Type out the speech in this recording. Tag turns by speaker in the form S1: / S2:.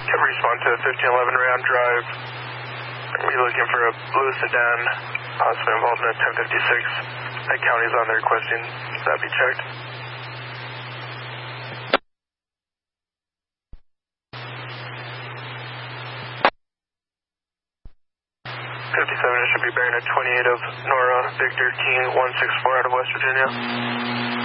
S1: Can respond to 1511 Round Drive. We're looking for a blue sedan, possibly involved in a 1056. That county's on there requesting that be checked. 57, it should be bearing at 28 of Nora, Victor, King 164 out of West Virginia.